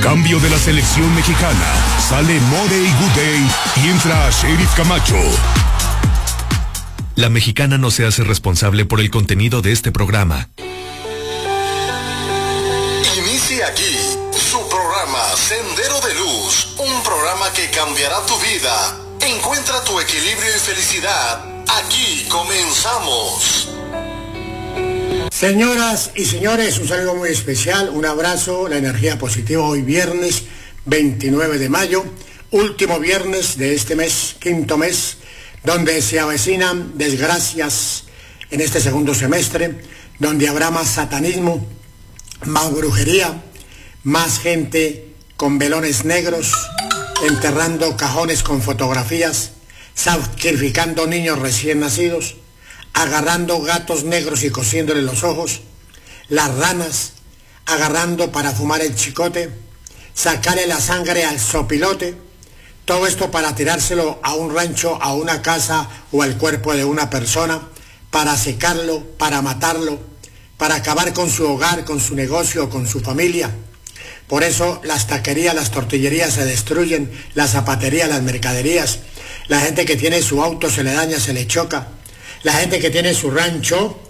cambio de la selección mexicana, sale Modey Gudey y entra Sheriff Camacho. La Mexicana no se hace responsable por el contenido de este programa. Inicia aquí su programa Sendero de Luz, un programa que cambiará tu vida. Encuentra tu equilibrio y felicidad. Aquí comenzamos. Señoras y señores, un saludo muy especial, un abrazo, la energía positiva hoy viernes 29 de mayo, último viernes de este mes, quinto mes, donde se avecinan desgracias en este segundo semestre, donde habrá más satanismo, más brujería, más gente con velones negros, enterrando cajones con fotografías, sacrificando niños recién nacidos, agarrando gatos negros y cosiéndole los ojos, las ranas, agarrando para fumar el chicote, sacarle la sangre al sopilote, todo esto para tirárselo a un rancho, a una casa o al cuerpo de una persona, para secarlo, para matarlo, para acabar con su hogar, con su negocio, con su familia. Por eso las taquerías, las tortillerías se destruyen, las zapaterías, las mercaderías. La gente que tiene su auto se le daña, se le choca. La gente que tiene su rancho,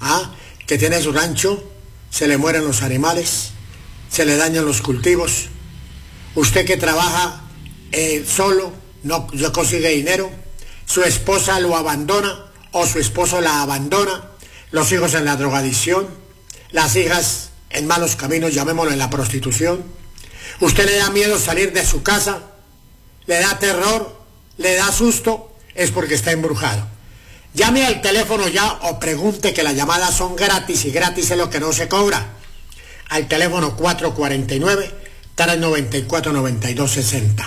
se le mueren los animales, se le dañan los cultivos. Usted que trabaja solo, no consigue dinero, su esposa lo abandona o su esposo la abandona, los hijos en la drogadicción, las hijas en malos caminos, llamémoslo en la prostitución. Usted le da miedo salir de su casa, le da terror, le da susto, es porque está embrujado. Llame al teléfono ya o pregunte, que las llamadas son gratis y gratis es lo que no se cobra. Al teléfono 449-394-9260.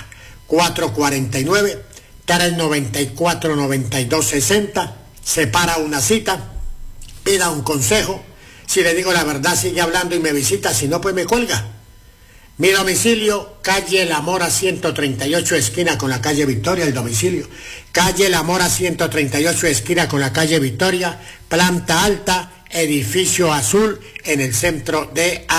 449-394-9260. Separa una cita, pida un consejo. Si le digo la verdad, sigue hablando y me visita, si no, pues me cuelga. Mi domicilio, calle La Mora 138, esquina con la calle Victoria, el domicilio. Calle La Mora 138, esquina con la calle Victoria, planta alta, edificio azul, en el centro de